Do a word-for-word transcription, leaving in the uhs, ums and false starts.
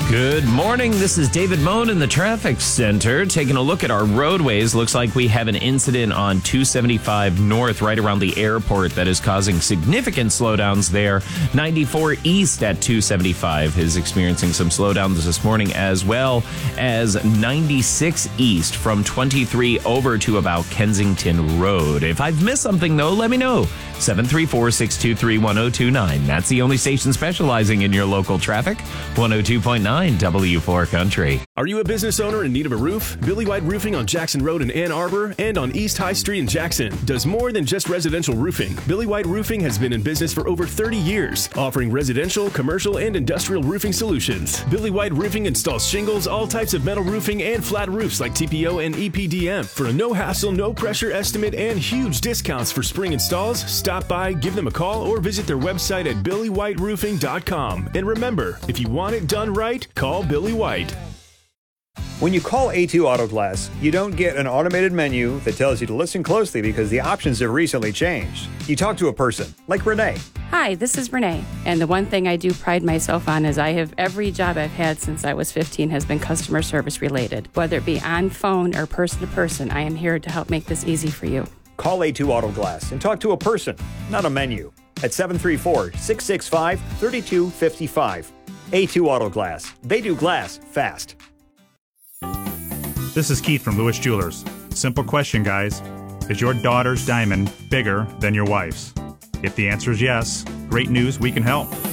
Good morning. This is David Moen in the traffic center. Taking a look at our roadways. Looks like we have an incident on two seventy-five North right around the airport that is causing significant slowdowns there. ninety-four East at two seventy-five is experiencing some slowdowns this morning, as well as ninety-six East from twenty-three over to about Kensington Road. If I've missed something, though, let me know. seven three four, six two three, one oh two nine. That's the only station specializing in your local traffic. one oh two point nine W four Country. Are you a business owner in need of a roof? Billy White Roofing on Jackson Road in Ann Arbor and on East High Street in Jackson does more than just residential roofing. Billy White Roofing has been in business for over thirty years, offering residential, commercial, and industrial roofing solutions. Billy White Roofing installs shingles, all types of metal roofing, and flat roofs like T P O and E P D M. For a no-hassle, no-pressure estimate and huge discounts for spring installs, stop by, give them a call, or visit their website at billy white roofing dot com. And remember, if you want it done right, call Billy White. When you call A two Auto Glass, you don't get an automated menu that tells you to listen closely because the options have recently changed. You talk to a person, like Renee. Hi, this is Renee. And the one thing I do pride myself on is I have every job I've had since I was fifteen has been customer service related. Whether it be on phone or person to person, I am here to help make this easy for you. Call A two Auto Glass and talk to a person, not a menu, at seven three four, six six five, three two five five. A two Auto Glass. They do glass fast. This is Keith from Lewis Jewelers. Simple question, guys. Is your daughter's diamond bigger than your wife's? If the answer is yes, great news, we can help.